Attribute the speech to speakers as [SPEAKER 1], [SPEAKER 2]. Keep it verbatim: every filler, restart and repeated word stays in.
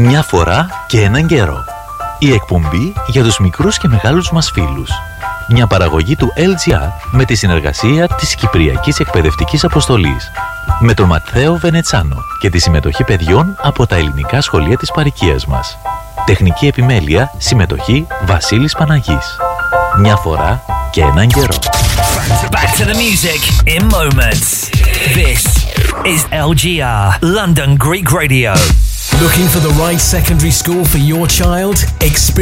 [SPEAKER 1] Μια φορά και έναν καιρό. Η εκπομπή για τους μικρούς και μεγάλους μας φίλους. Μια παραγωγή του ελ τζι αρ με τη συνεργασία της Κυπριακής Εκπαιδευτικής Αποστολής. Με τον Ματθαίο Βενετσάνο και τη συμμετοχή παιδιών από τα ελληνικά σχολεία της παροικίας μας. Τεχνική επιμέλεια, συμμετοχή Βασίλης Παναγής. Μια φορά και έναν καιρό.
[SPEAKER 2] Back to the music in moments. This is ελ τζι αρ London Greek Radio.
[SPEAKER 3] Looking for the right secondary school for your child? Experience